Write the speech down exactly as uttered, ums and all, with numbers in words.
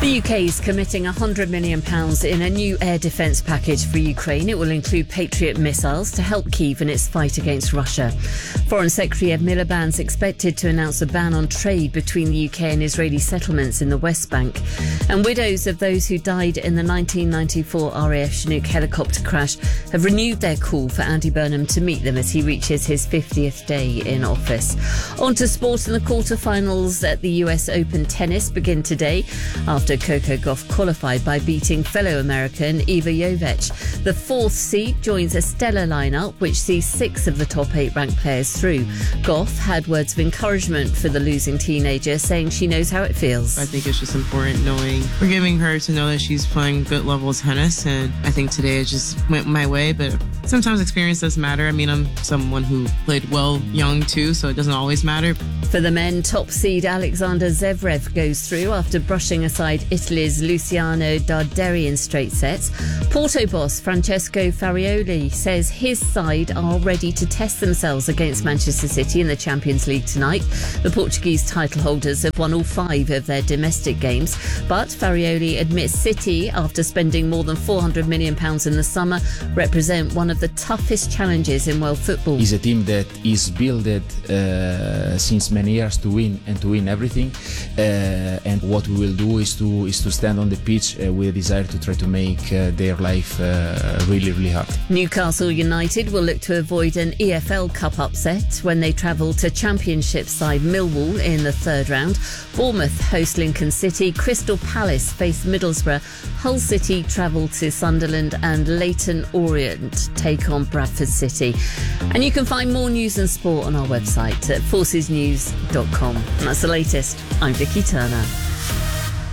The U K is committing one hundred million pounds in a new air defence package for Ukraine. It will include Patriot missiles to help Kyiv in its fight against Russia. Foreign Secretary Ed Miliband's expected to announce a ban on trade between the U K and Israeli settlements in the West Bank. And widows of those who died in the nineteen ninety-four R A F Chinook helicopter crash have renewed their call for Andy Burnham to meet them as he reaches his fiftieth day in office. On to sport, and the quarterfinals at the U S Open tennis begin today after Coco Gauff qualified by beating fellow American Iva Jovic. The fourth seed joins a stellar lineup which sees six of the top eight ranked players through. Gauff had words of encouragement for the losing teenager, saying she knows how it feels. I think it's just important knowing, forgiving her to know that she's playing good level tennis, and I think today it just went my way, but sometimes experience does matter. I mean, I'm someone who played well young too, so it doesn't always matter. For the men, top seed Alexander Zverev goes through after brushing aside Italy's Luciano Darderi in straight sets. Porto boss Francesco Farioli says his side are ready to test themselves against Manchester City in the Champions League tonight. The Portuguese title holders have won all five of their domestic games, but Farioli admits City, after spending more than four hundred million pounds in the summer, represent one of the toughest challenges in world football. It's a team that is built uh, since many years to win and to win everything, uh, and what we will do is to is to stand on the pitch uh, with a desire to try to make uh, their life uh, really really hard. Newcastle United will look to avoid an E F L Cup upset when they travel to Championship side Millwall in the third round. Bournemouth host Lincoln City, Crystal Palace face Middlesbrough, Hull City travel to Sunderland, and Leyton Orient take on Bradford City. And you can find more news and sport on our website at forces news dot com. And that's the latest. I'm Vicky Turner.